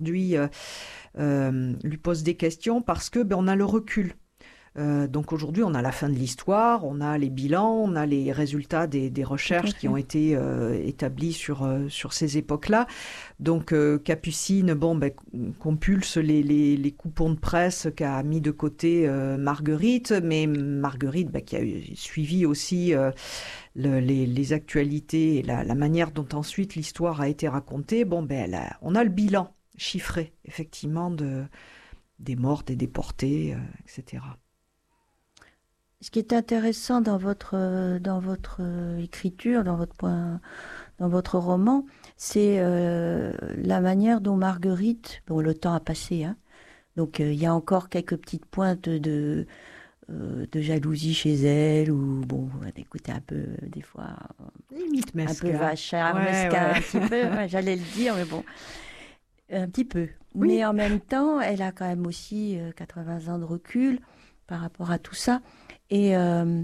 Aujourd'hui, lui pose des questions parce que on a le recul. Donc aujourd'hui, on a la fin de l'histoire, on a les bilans, on a les résultats des recherches qui ont été établies sur ces époques-là. Donc Capucine, compulse les coupons de presse qu'a mis de côté Marguerite, mais Marguerite qui a suivi aussi les actualités et la manière dont ensuite l'histoire a été racontée. On a le bilan chiffré, effectivement, des morts, des déportés, etc. Ce qui est intéressant dans votre écriture, dans votre roman, c'est la manière dont Marguerite, bon, le temps a passé, hein, donc il y a encore quelques petites pointes de jalousie chez elle, ou bon, écoutez, un peu, des fois, limite mesquin. Un peu vachard, mesquin, un petit peu, j'allais le dire, mais bon, un petit peu. Oui. Mais en même temps, elle a quand même aussi 80 ans de recul par rapport à tout ça. Et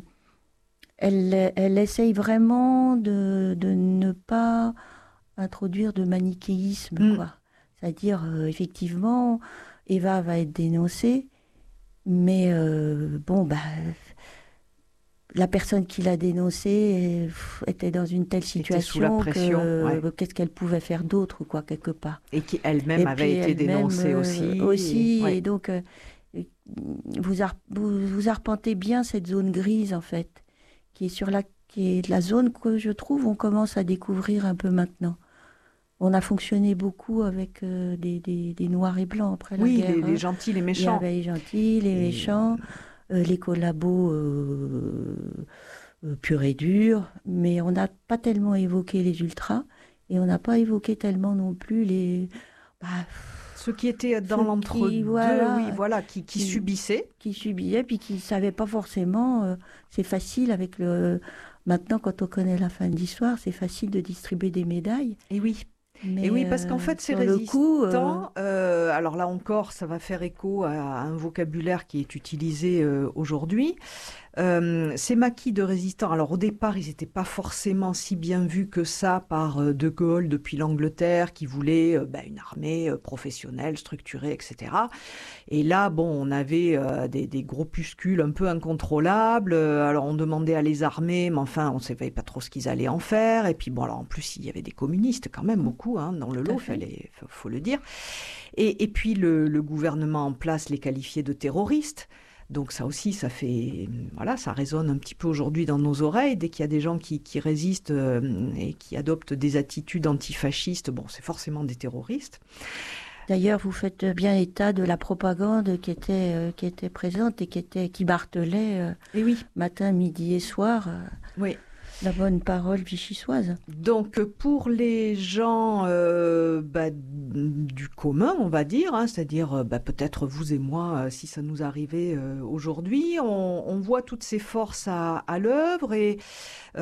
elle essaye vraiment de ne pas introduire de manichéisme, quoi. C'est-à-dire, effectivement, Eva va être dénoncée, mais la personne qui l'a dénoncée était dans une telle situation sous la pression, que qu'est-ce qu'elle pouvait faire d'autre, quoi, quelque part. Et qui elle-même avait été dénoncée aussi. Et donc... vous arpentez bien cette zone grise, en fait, qui est la zone que je trouve on commence à découvrir un peu maintenant. On a fonctionné beaucoup avec des noirs et blancs après la guerre. Oui, les gentils, les méchants. Il y avait les gentils, les méchants, les collabos purs et durs, mais on n'a pas tellement évoqué les ultras, et on n'a pas évoqué tellement non plus les... ceux qui étaient dans l'entre-deux, qui subissaient. Qui subisaient, puis qui ne savaient pas forcément... c'est facile avec le... Maintenant, quand on connaît la fin de l'histoire, c'est facile de distribuer des médailles. Et oui. Et oui, parce qu'en fait, ces résistants, alors là encore, ça va faire écho à un vocabulaire qui est utilisé aujourd'hui. Ces maquis de résistants, alors au départ, ils n'étaient pas forcément si bien vus que ça par De Gaulle depuis l'Angleterre, qui voulait une armée professionnelle, structurée, etc. Et là, on avait des groupuscules un peu incontrôlables. Alors on demandait à les armer, mais enfin, on ne savait pas trop ce qu'ils allaient en faire. Et puis alors en plus, il y avait des communistes quand même beaucoup dans le lot, faut le dire. Et puis le gouvernement en place les qualifiait de terroristes. Donc ça aussi, ça résonne un petit peu aujourd'hui dans nos oreilles. Dès qu'il y a des gens qui résistent et qui adoptent des attitudes antifascistes, c'est forcément des terroristes. D'ailleurs, vous faites bien état de la propagande qui était présente et qui martelait matin, midi et soir. Oui. La bonne parole vichysoise. Donc pour les gens du commun, on va dire, c'est-à-dire peut-être vous et moi, si ça nous arrivait aujourd'hui, on voit toutes ces forces à l'œuvre et il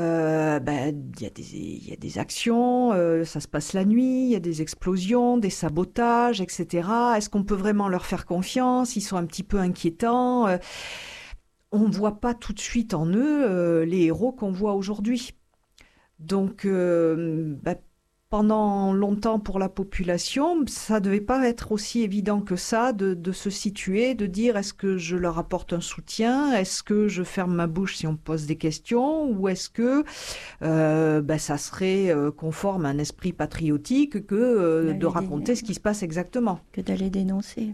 y a des actions, ça se passe la nuit, il y a des explosions, des sabotages, etc. Est-ce qu'on peut vraiment leur faire confiance? Ils sont un petit peu inquiétants. On ne voit pas tout de suite en eux les héros qu'on voit aujourd'hui. Donc, pendant longtemps pour la population, ça ne devait pas être aussi évident que ça de se situer, de dire est-ce que je leur apporte un soutien, est-ce que je ferme ma bouche si on me pose des questions, ou est-ce que ça serait conforme à un esprit patriotique que de raconter ce qui se passe exactement. Que d'aller dénoncer.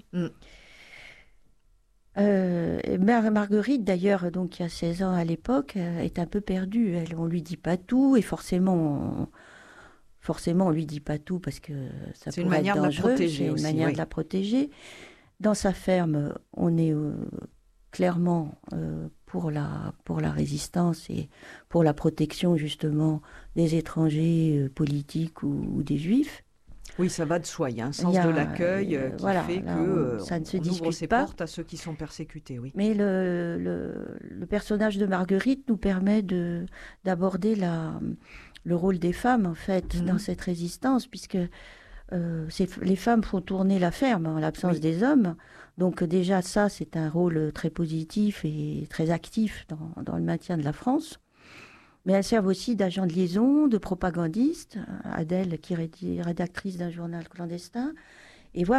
Marguerite, d'ailleurs, donc qui a 16 ans à l'époque, est un peu perdue. On lui dit pas tout, et forcément, on lui dit pas tout parce que ça pourrait être dangereux. C'est une manière de la protéger. Dans sa ferme, on est clairement pour la résistance et pour la protection justement des étrangers politiques ou des juifs. Oui, ça va de soi. Il y a un sens de l'accueil qui fait qu'on ouvre ses portes à ceux qui sont persécutés. Oui. Mais le personnage de Marguerite nous permet d'aborder le rôle des femmes, en fait, dans cette résistance, puisque les femmes font tourner la ferme en l'absence des hommes. Donc déjà, ça, c'est un rôle très positif et très actif dans le maintien de la France. Mais elles servent aussi d'agents de liaison, de propagandistes. Adèle, qui est rédactrice d'un journal clandestin, et voir